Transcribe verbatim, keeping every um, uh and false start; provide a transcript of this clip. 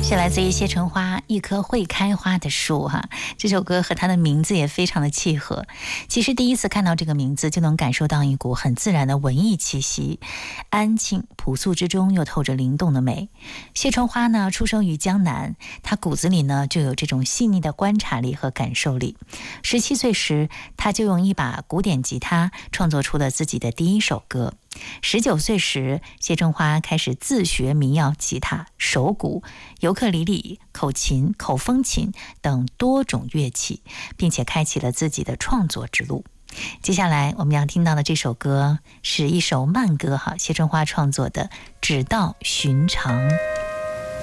是来自于谢春花一棵会开花的树哈，这首歌和它的名字也非常的契合。其实第一次看到这个名字就能感受到一股很自然的文艺气息，安静朴素之中又透着灵动的美。谢春花呢出生于江南，她骨子里呢就有这种细腻的观察力和感受力。十七岁时，她就用一把古典吉他创作出了自己的第一首歌。十九岁时，谢春花开始自学民谣吉他、手鼓、尤克里里、口琴、口风琴等多种乐器，并且开启了自己的创作之路。接下来我们要听到的这首歌是一首慢歌哈，谢春花创作的《只道寻常》。